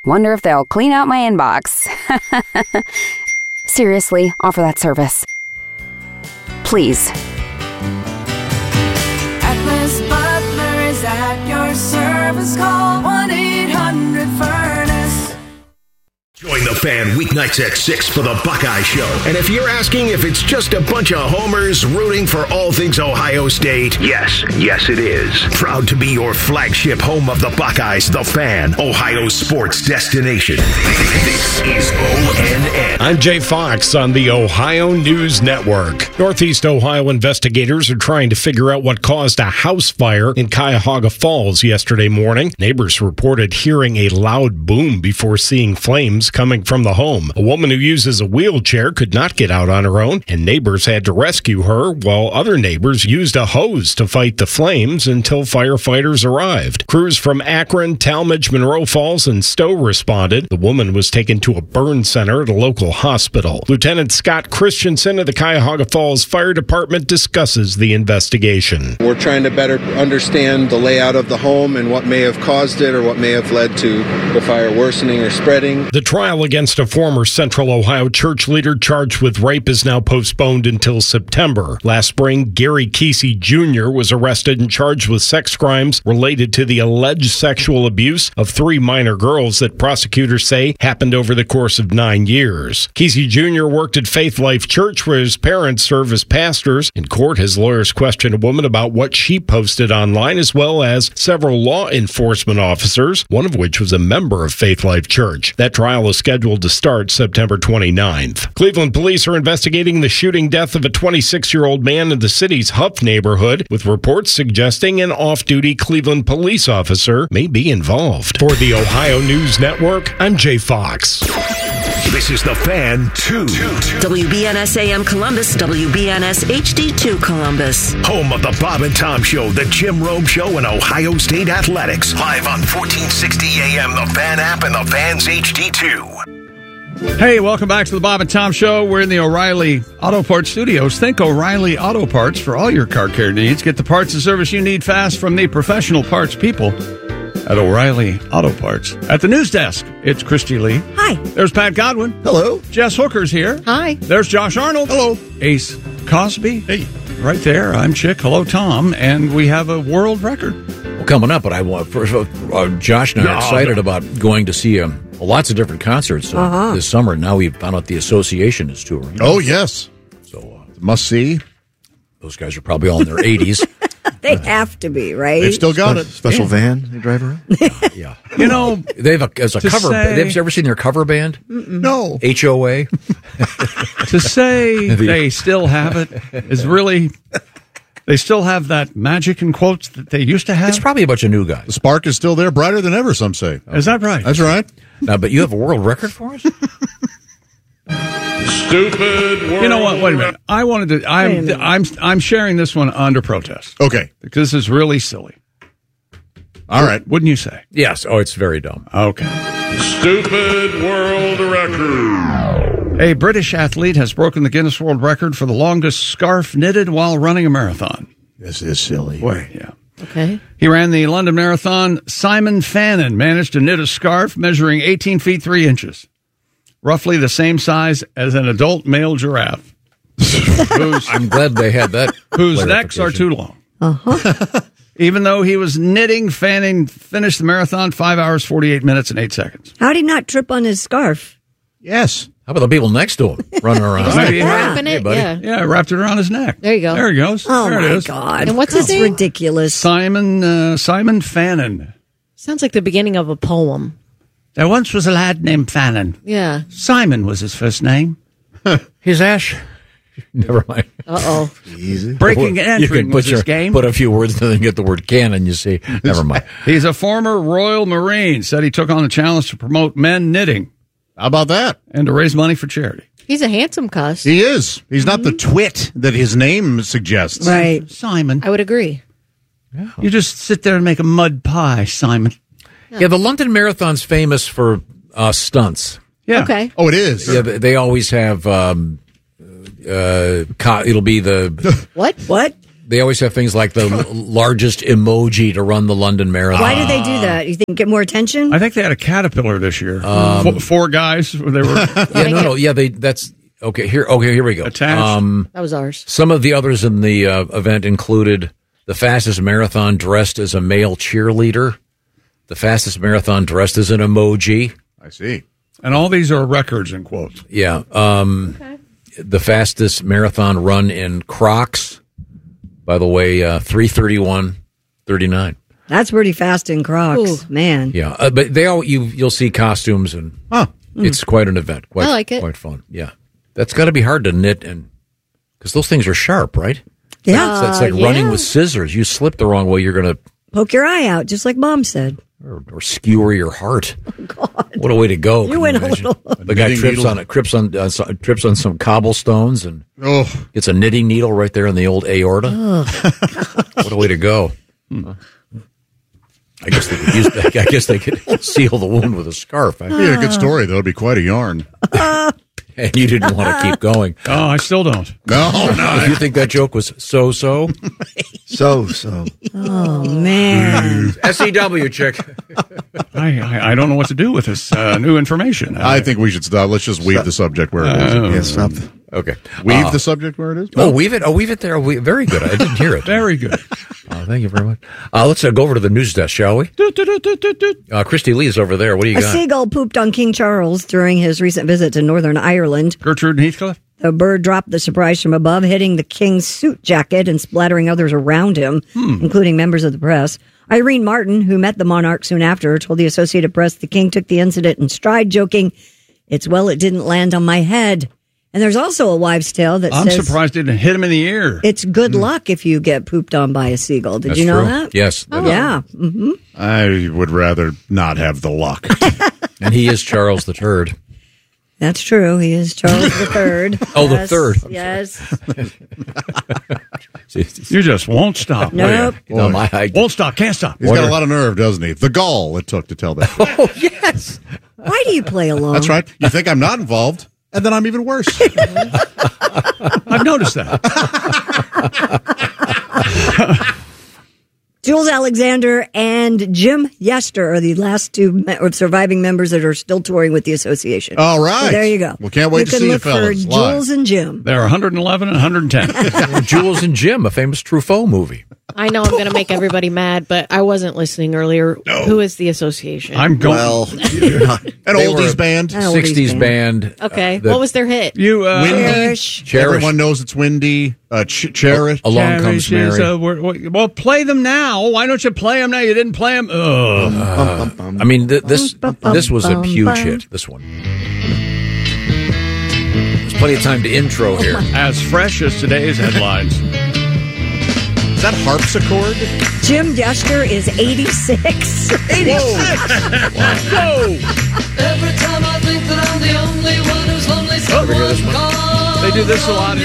Wonder if they'll clean out my inbox. Seriously, offer that service. Please. Atlas Butler is at your service. Call 1-800-FURNACE. Join the Fan weeknights at 6 for the Buckeye Show. And if you're asking if it's just a bunch of homers rooting for all things Ohio State, yes it is. Proud to be your flagship home of the Buckeyes, the Fan, Ohio sports destination. This is ONN. I'm Jay Fox on the Ohio News Network. Northeast Ohio investigators are trying to figure out what caused a house fire in Cuyahoga Falls yesterday morning. Neighbors reported hearing a loud boom before seeing flames coming from the home. A woman who uses a wheelchair could not get out on her own, and neighbors had to rescue her, while other neighbors used a hose to fight the flames until firefighters arrived. Crews from Akron, Talmadge, Monroe Falls, and Stowe responded. The woman was taken to a burn center at a local hospital. Lieutenant Scott Christensen of the Cuyahoga Falls Fire Department discusses the investigation. We're trying to better understand the layout of the home and what may have caused it or what may have led to the fire worsening or spreading. The trial against a former Central Ohio church leader charged with rape is now postponed until September. Last spring, Gary Kesey Jr. was arrested and charged with sex crimes related to the alleged sexual abuse of 3 minor girls that prosecutors say happened over the course of 9 years. Kesey Jr. worked at Faith Life Church, where his parents serve as pastors. In court, his lawyers questioned a woman about what she posted online, as well as several law enforcement officers, one of which was a member of Faith Life Church. That trial is scheduled to start September 29th. Cleveland police are investigating the shooting death of a 26-year-old man in the city's Huff neighborhood, with reports suggesting an off-duty Cleveland police officer may be involved. For the Ohio News Network, I'm Jay Fox. This is the Fan 2. WBNS AM Columbus, WBNS HD2 Columbus. Home of the Bob and Tom Show, the Jim Rome Show, and Ohio State Athletics. Live on 1460 AM, the Fan app, and the Fans HD2. Hey, welcome back to the Bob and Tom Show. We're in the O'Reilly Auto Parts Studios. Think O'Reilly Auto Parts for all your car care needs. Get the parts and service you need fast from the professional parts people at O'Reilly Auto Parts. At the news desk, it's Christy Lee. Hi. There's Pat Godwin. Hello. Jess Hooker's here. Hi. There's Josh Arnold. Hello. Ace Cosby. Hey. Right there. I'm Chick. Hello, Tom. And we have a world record. Well, coming up, but I want first of all, Josh and I are excited about going to see lots of different concerts this summer. Now we've found out the association is touring. Oh, yes. So must see. Those guys are probably all in their 80s. They have to be, right? They've still got it. Special van they drive around? Yeah. You know, they have as a cover band. Have you ever seen their cover band? No. HOA? To say they still have it is really... They still have that magic in quotes that they used to have? It's probably a bunch of new guys. The spark is still there, brighter than ever, some say. Is that right? That's right. Now, but you have a world record for us? Stupid world. You know what? Wait a minute. I wanted to. I'm sharing this one under protest. Okay. Because this is really silly. All right. Wouldn't you say? Yes. Oh, it's very dumb. Okay. Stupid world record. A British athlete has broken the Guinness World Record for the longest scarf knitted while running a marathon. This is silly. Boy, yeah. Okay. He ran the London Marathon. Simon Fannin managed to knit a scarf measuring 18 feet 3 inches, roughly the same size as an adult male giraffe. I'm glad they had that. Whose necks are too long. Even though he was knitting, Fannin finished the marathon 5 hours, 48 minutes, and 8 seconds. How did he not trip on his scarf? Yes. How about the people next to him running around? Maybe wrapping it? Hey, yeah, wrapped it around his neck. There you go. There he goes. Oh, there my it is. God. And what's his name? Ridiculous. Simon Fannin. Sounds like the beginning of a poem. There once was a lad named Fannin. Yeah. Simon was his first name. His Ash. Never mind. Uh-oh. Easy. Breaking and entering was his game. Put a few words and then get the word cannon, you see. Never mind. He's a former Royal Marine. Said he took on the challenge to promote men knitting. How about that? And to raise money for charity. He's a handsome cuss. He is. He's not the twit that his name suggests. Right. Simon. I would agree. Yeah. You just sit there and make a mud pie, Simon. Yeah, the London Marathon's famous for stunts. Yeah. Okay. Oh, it is. Yeah, they always have. It'll be the What? They always have things like the largest emoji to run the London Marathon. Why did they do that? You think get more attention? I think they had a caterpillar this year. Four guys. They were. That's okay. Here we go. Attached. That was ours. Some of the others in the event included the fastest marathon dressed as a male cheerleader, the fastest marathon dressed as an emoji. I see. And all these are records in quotes. Yeah. The fastest marathon run in Crocs. By the way, 3:31:39. That's pretty fast in Crocs, man. Yeah, but you'll see costumes and it's quite an event. I like it. Quite fun. Yeah, that's got to be hard to knit because those things are sharp, right? Yeah, it's like running with scissors. You slip the wrong way, you're going to poke your eye out, just like Mom said, or skewer your heart. Oh God! What a way to go! You went a little. The guy trips on some cobblestones and gets a knitting needle right there in the old aorta. What a way to go! I guess they could use that. I guess they could seal the wound with a scarf. Yeah, good story though. It'd be quite a yarn. And you didn't want to keep going. Oh, I still don't. No. If you think that joke was so. So. Oh man. SEW chick. I don't know what to do with this new information. I think we should stop. Let's just weave the subject where it is. Yeah, stop. Okay. Weave the subject where it is? Weave it. Weave it there. Very good. I didn't hear it. Very good. Thank you very much. Let's go over to the news desk, shall we? Christy Lee is over there. What do you A got? seagull pooped on King Charles during his recent visit to Northern Ireland. Gertrude Heathcliff? The bird dropped the surprise from above, hitting the king's suit jacket and splattering others around him, including members of the press. Irene Martin, who met the monarch soon after, told the Associated Press the king took the incident in stride, joking, it didn't land on my head. And there's also a wives' tale that I'm says surprised it didn't hit him in the ear. it's good luck if you get pooped on by a seagull. Did you know true. that? Yes. Yeah. Mm-hmm. I would rather not have the luck. And he is Charles III. That's true. He is Charles III. Oh, Yes, the third. Yes. You just won't stop. Nope. No, Won't stop. Can't stop. He's got a lot of nerve, doesn't he? The gall it took to tell that. Oh, yes. Why do you play along? That's right. You think I'm not involved, and then I'm even worse. I've noticed that. Jules Alexander and Jim Yester are the last two surviving members that are still touring with the association. All right. So there you go. Well, can't wait to see you fellas You can look for Jules and Jim. They're 111 and 110. Jules and Jim, a famous Truffaut movie. I know I'm going to make everybody mad, but I wasn't listening earlier. No. Who is the association? I'm going. Well, an oldies band. 60s band. Okay. What was their hit? Cherish. Everyone knows it's windy. Cherish. Along Comes Mary. Well, play them now. Why don't you play them now? You didn't play them. I mean, this was a huge hit, this one. There's plenty of time to intro here. As fresh as today's headlines. Is that harpsichord? Jim Yester is 86. 86. Whoa. Every time I think that I'm the only one who's lonely, someone calls. They do this a lot in